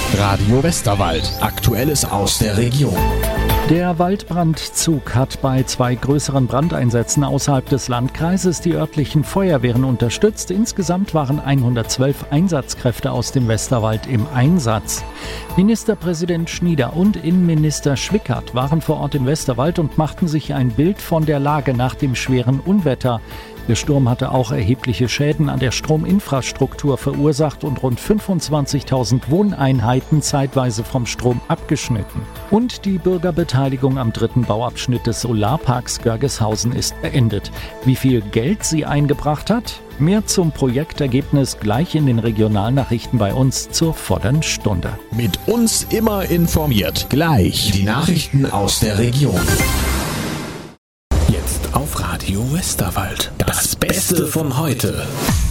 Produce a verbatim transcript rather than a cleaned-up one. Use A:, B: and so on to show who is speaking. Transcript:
A: Radio Westerwald. Aktuelles aus der Region.
B: Der Waldbrandzug hat bei zwei größeren Brandeinsätzen außerhalb des Landkreises die örtlichen Feuerwehren unterstützt. Insgesamt waren hundertzwölf Einsatzkräfte aus dem Westerwald im Einsatz. Ministerpräsident Schnieder und Innenminister Schwickert waren vor Ort im Westerwald und machten sich ein Bild von der Lage nach dem schweren Unwetter. Der Sturm hatte auch erhebliche Schäden an der Strominfrastruktur verursacht und rund fünfundzwanzigtausend Wohneinheiten zeitweise vom Strom abgeschnitten. Und die Bürgerbeteiligung am dritten Bauabschnitt des Solarparks Görgeshausen ist beendet. Wie viel Geld sie eingebracht hat? Mehr zum Projektergebnis gleich in den Regionalnachrichten bei uns zur vollen Stunde.
A: Mit uns immer informiert. Gleich die Nachrichten aus der Region. Jetzt auf Radio Westerwald. Das Beste von heute.